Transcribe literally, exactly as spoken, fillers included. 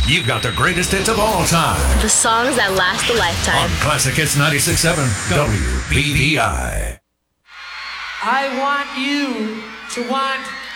You've got the greatest hits of all time. The songs that last a lifetime. On Classic Hits ninety-six point seven W B V I. I want you to want